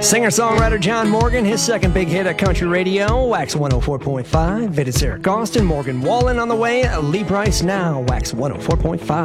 Singer-songwriter John Morgan, his second big hit at country radio, Wax 104.5. It's Eric Austin, Morgan Wallen on the way, Lee Price now, Wax 104.5.